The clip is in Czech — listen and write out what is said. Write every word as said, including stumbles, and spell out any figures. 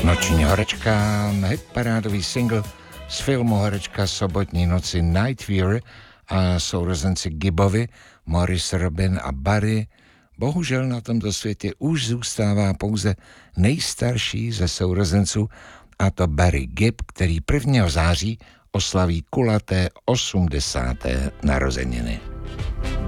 Noční horečka, hitparádový single z filmu Horečka sobotní noci Night Fever a sourozenci Gibbovi, Morris, Robin a Barry. Bohužel na tomto světě už zůstává pouze nejstarší ze sourozenců, a to Barry Gibb, který prvního září oslaví kulaté osmdesáté narozeniny.